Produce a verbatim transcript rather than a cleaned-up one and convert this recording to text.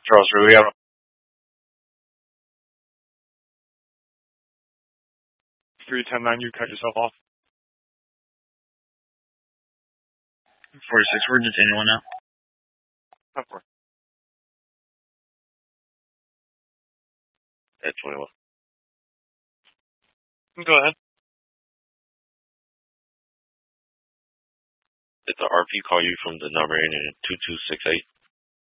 Charles, we have three ten nine. You cut yourself off. forty-six, we're detaining one now. ten four. At twenty-one. Go ahead. Did the R P call you from the number ending in two two six eight?